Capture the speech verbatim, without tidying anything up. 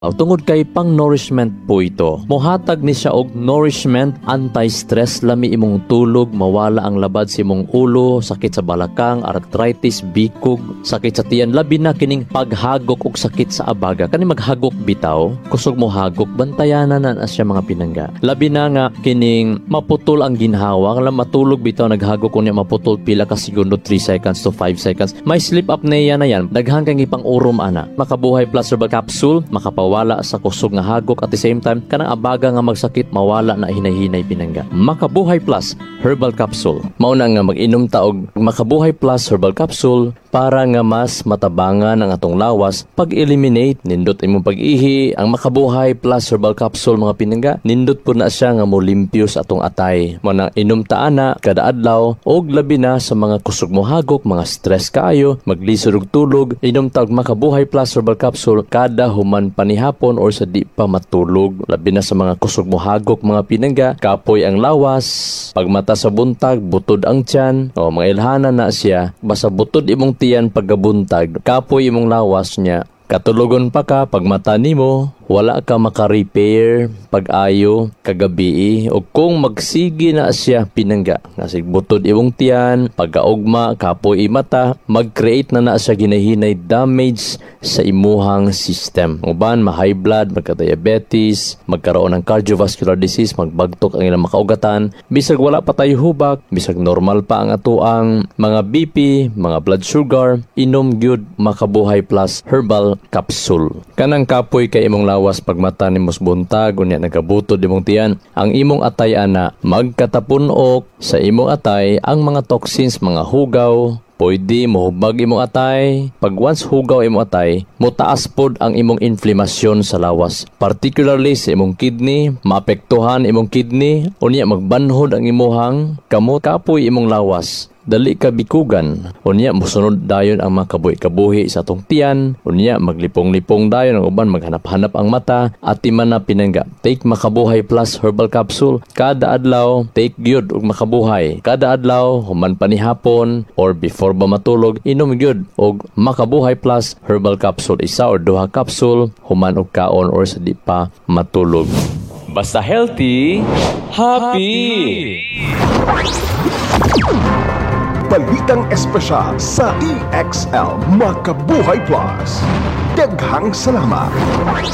Tungod kay pang-nourishment po ito. Mohatag ni siya og nourishment, anti-stress, lami imong tulog, mawala ang labad sa imong ulo, sakit sa balakang, arthritis, bikog, sakit sa tiyan, labi na kining paghagok og sakit sa abaga. Kani maghagok bitaw, kusog mo hagok, bantayanan na siya mga pinangga. Labi na nga kining maputol ang ginhawa, kala matulog bitaw naghagok kunya maputol pila ka segundo, three seconds to five seconds. May sleep apnea na yan, daghang kang ipang urom ana. Makabuhay plus herbal capsule, makapaw wala sa kusog nga hagok at the same time kanang abaga nga magsakit mawala na hinay-hinay pinangga. Makabuhay Plus Herbal Capsule. Mao na nga mag-inom ta og Makabuhay Plus Herbal Capsule para nga mas matabangan ang atong lawas pag-eliminate nindot imong pag-ihi. Ang Makabuhay Plus Herbal Capsule mga pinangga, nindot po na siya nga molimpyo sa atong atay. Mao na inom ta ana kada adlaw og labi na sa mga kusog mo hagok, mga stress kaayo, maglisod og tulog, inom ta og Makabuhay Plus Herbal Capsule kada human pani hapon or sa di pa matulog. Labi na sa mga kusog mo hagok mga pinangga, kapoy ang lawas, pagmata sa buntag, butod ang tiyan, o mga ilhana na siya, basta butod imong tiyan paggabuntag, kapoy imong lawas niya. Katulogon pa ka, pagmata nimo, wala ka maka-repair pag-ayo kagabi o kung magsigi na siya pinangga. Kasi butod imong tiyan, pagkaugma, kapoy imata, mag-create na na siya ginahinay damage sa imuhang system. Uban, ma-high blood, magka-diabetes, magkaroon ng cardiovascular disease, magbagtok ang ilang makaugatan, bisag wala pa tayo hubak, bisag normal pa ang atuang mga B P, mga blood sugar, inom gyud Makabuhay Plus Herbal Capsule. Kanang kapoy kay imong lawas pagmata nimos buntag unya nagabutod imong tiyan, ang imong atay ana magkatapunok sa imong atay ang mga toxins, mga hugaw, pwede mohubag imong atay. Pag once hugaw imong atay, motaas pod ang imong inflamasyon sa lawas, particularly sa imong kidney, maapektuhan imong kidney unya magbanhod ang imuhang kamot, kapoy imong lawas, dali ka bikugan, unya mosunod dayon ang mga kabuhi-kabuhi sa atong tiyan, unya maglipong-lipong dayon ang uban, maghanap-hanap ang mata, at timan na pinangga. Take Makabuhay Plus Herbal Capsule kada adlaw, take gyud og Makabuhay kada adlaw human pa ni hapon or before ba matulog, inom gyud og Makabuhay Plus Herbal Capsule, isa or duha capsule human og kaon or sa di pa matulog. Basta healthy, happy! Balitang espesyal sa E X L Makabuhay Plus. Daghang salamat!